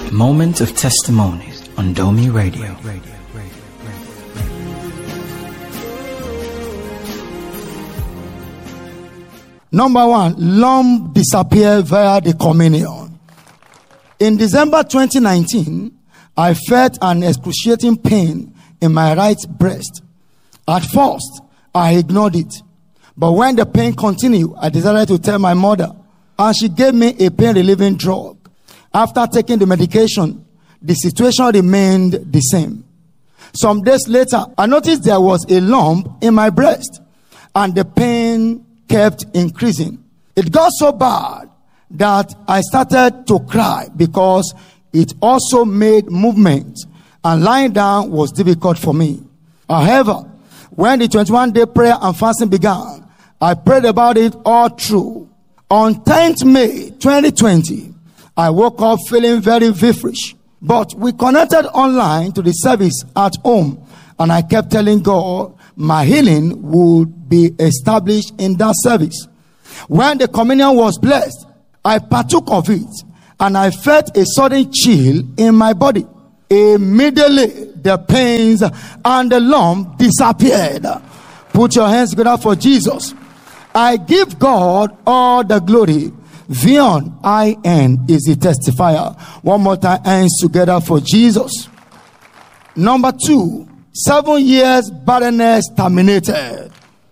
Moment of Testimonies on Domi Radio. Number one, lump disappeared via the communion. In December 2019, I felt an excruciating pain in my right breast. At first, I ignored it. But when the pain continued, I decided to tell my mother, and she gave me a pain-relieving drug. After taking the medication, the situation remained the same. Some days later, I noticed there was a lump in my breast, and the pain kept increasing. It got so bad that I started to cry because it also made movement, and lying down was difficult for me. However, when the 21-day prayer and fasting began, I prayed about it all through. On 10th May 2020, I woke up feeling very feverish, but we connected online to the service at home, and I kept telling God my healing would be established in that service. When the communion was blessed, I partook of it, and I felt a sudden chill in my body. Immediately, the pains and the lump disappeared. Put your hands together for Jesus. I give God all the glory. Vion IN is the testifier. One more time, hands together for Jesus. Number 2, 7 years barrenness terminated.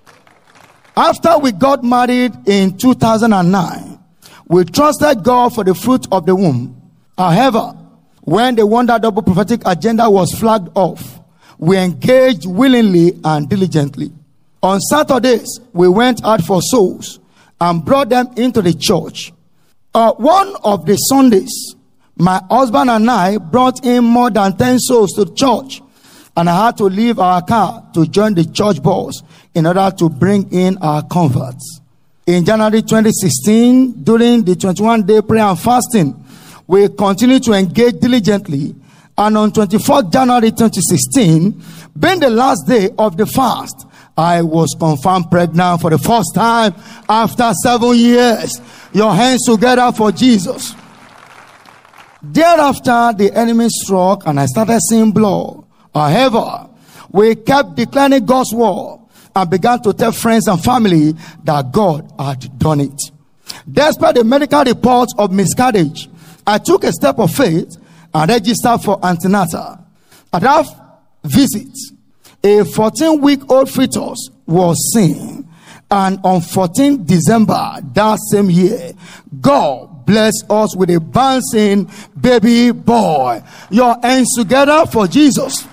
After we got married in 2009, we trusted God for the fruit of the womb. However, when the Wonder Double prophetic agenda was flagged off, we engaged willingly and diligently. On Saturdays, we went out for souls and brought them into the church. One of the Sundays, my husband and I brought in more than 10 souls to church, and I had to leave our car to join the church bus in order to bring in our converts. In January 2016, during the 21-day prayer and fasting, we continued to engage diligently, and on 24th January 2016, being the last day of the fast, I was confirmed pregnant for the first time after 7 years. Your hands together for Jesus. Thereafter, the enemy struck and I started seeing blood. However, we kept declaring God's word and began to tell friends and family that God had done it. Despite the medical reports of miscarriage, I took a step of faith and registered for antenatal. At that visit, a 14-week-old fetus was seen, and on 14 December that same year, God blessed us with a bouncing baby boy. Your hands together for Jesus.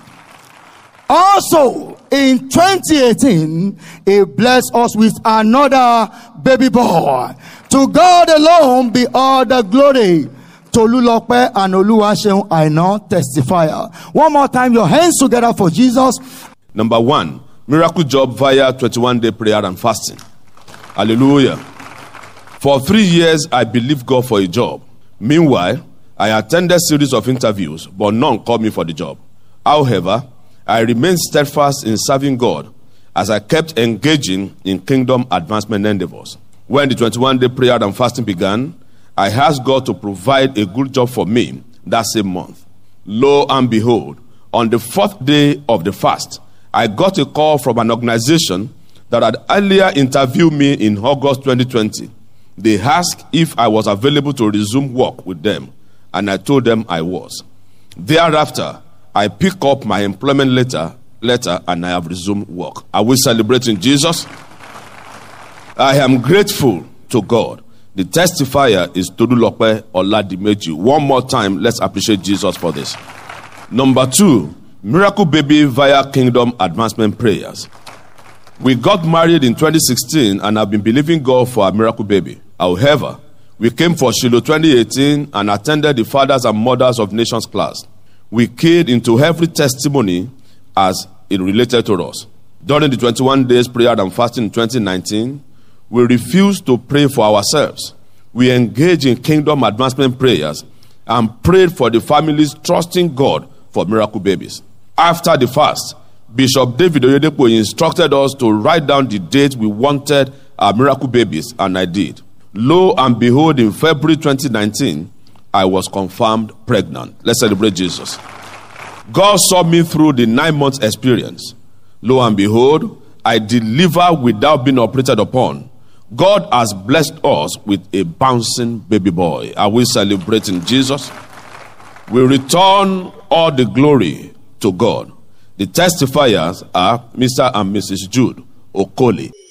Also, in 2018, He blessed us with another baby boy. To God alone be all the glory. Tolulope and Oluwaseun Aina testifier. One more time, your hands together for Jesus. Number 1, miracle job via 21-day prayer and fasting. Hallelujah. For 3 years, I believed God for a job. Meanwhile, I attended a series of interviews, but none called me for the job. However, I remained steadfast in serving God as I kept engaging in kingdom advancement endeavors. When the 21-day prayer and fasting began, I asked God to provide a good job for me that same month. Lo and behold, on the 4th day of the fast, I got a call from an organization that had earlier interviewed me in August 2020. They asked if I was available to resume work with them, and I told them I was. Thereafter, I picked up my employment letter and I have resumed work. Are we celebrating Jesus? I am grateful to God. The testifier is Tolulope Oladimeji. One more time, let's appreciate Jesus for this. Number 2, miracle baby via kingdom advancement prayers. We got married in 2016 and have been believing God for a miracle baby. However, we came for Shiloh 2018 and attended the Fathers and Mothers of Nations class. We keyed into every testimony as it related to us. During the 21 days prayer and fasting in 2019, we refused to pray for ourselves. We engaged in kingdom advancement prayers and prayed for the families, trusting God for miracle babies. After the fast, Bishop David Oyedepo instructed us to write down the date we wanted our miracle babies, and I did. Lo and behold, in February 2019, I was confirmed pregnant. Let's celebrate Jesus. God saw me through the 9 months experience. Lo and behold, I deliver without being operated upon. God has blessed us with a bouncing baby boy. Are we celebrating Jesus? We return all the glory to God. The testifiers are Mr. and Mrs. Jude Okoli.